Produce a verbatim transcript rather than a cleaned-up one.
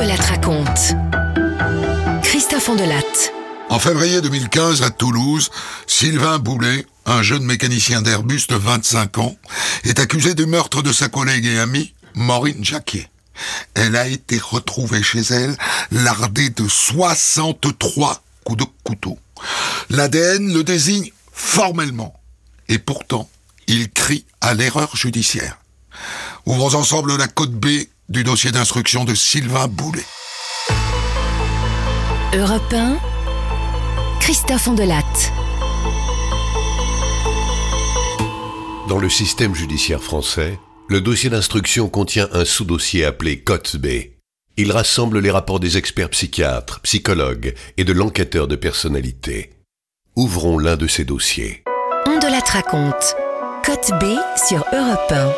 Ondelat raconte. Christophe Ondelat. En février deux mille quinze, à Toulouse, Sylvain Boulet, un jeune mécanicien d'Airbus de vingt-cinq ans, est accusé du meurtre de sa collègue et amie, Maureen Jacquier. Elle a été retrouvée chez elle, lardée de soixante-trois coups de couteau. L'A D N le désigne formellement. Et pourtant, il crie à l'erreur judiciaire. Ouvrons ensemble la cote B du dossier d'instruction de Sylvain Boulet. Europe un, Christophe Ondelat. Dans le système judiciaire français, le dossier d'instruction contient un sous-dossier appelé cote B. Il rassemble les rapports des experts psychiatres, psychologues et de l'enquêteur de personnalité. Ouvrons l'un de ces dossiers. Ondelat raconte. Cote B sur Europe un.